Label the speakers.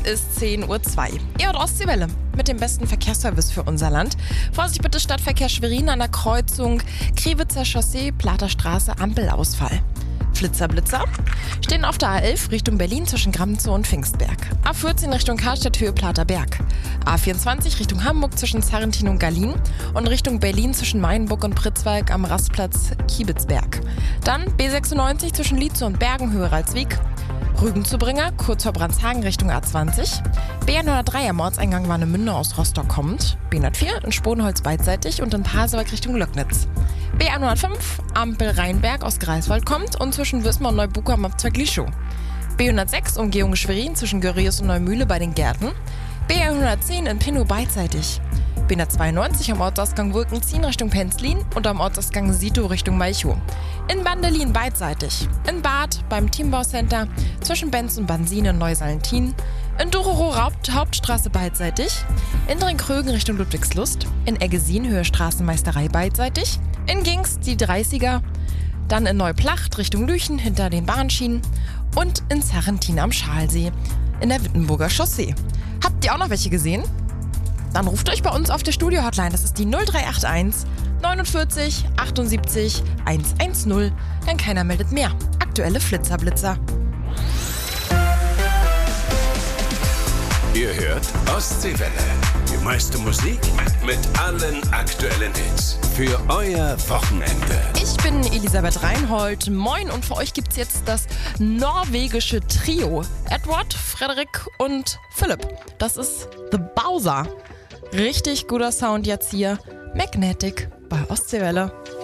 Speaker 1: ist 10:02 Uhr. Ihr hört Ostseewelle mit dem besten Verkehrsservice für unser Land. Vorsicht bitte, Stadtverkehr Schwerin an der Kreuzung Kriewitzer Chaussee, Plater Straße, Ampelausfall. Flitzer, Blitzer stehen auf der A11 Richtung Berlin zwischen Gramzow und Pfingstberg. A14 Richtung Karstadt, Höhe Platerberg. A24 Richtung Hamburg zwischen Sarrentin und Gallien und Richtung Berlin zwischen Mainburg und Pritzwalk am Rastplatz Kiebitzberg. Dann B96 zwischen Lietzow und Bergen, Höhe Ralswiek. Rügenzubringer, kurz vor Brandshagen Richtung A20. B103 am Ortseingang Warnemünde aus Rostock kommt. B104 in Sponholz beidseitig und in Pasewalk Richtung Löcknitz. B105 Ampel Rheinberg aus Greifswald kommt und zwischen Wismar und Neubuka am Abzweig Lischow. B106 Umgehung Schwerin zwischen Görius und Neumühle bei den Gärten. B110 in Pinnow beidseitig. B192 am Ortsausgang Wulkenziehen Richtung Penzlin und am Ortsausgang Sito Richtung Malchow. In Bandelin beidseitig. In Bad beim Teambauscenter zwischen Benz und Bansin in Neusalentin. In Durero Hauptstraße beidseitig. In Drenkrögen Richtung Ludwigslust. In Eggesin Höhe Straßenmeisterei beidseitig. In Gings die 30er. Dann in Neuplacht Richtung Lüchen hinter den Bahnschienen. Und in Sarrentin am Schalsee in der Wittenburger Chaussee. Habt ihr auch noch welche gesehen? Dann ruft euch bei uns auf der Studio-Hotline. Das ist die 0381 49 78 110. Denn keiner meldet mehr. Aktuelle Flitzerblitzer.
Speaker 2: Ihr hört Ostseewelle. Die meiste Musik mit allen aktuellen Hits. Für euer Wochenende.
Speaker 1: Ich bin Elisabeth Reinhold. Moin, und für euch gibt's jetzt das norwegische Trio. Edward, Frederik und Philipp. Das ist The Bowser. Richtig guter Sound jetzt hier. Magnetic bei Ostseewelle.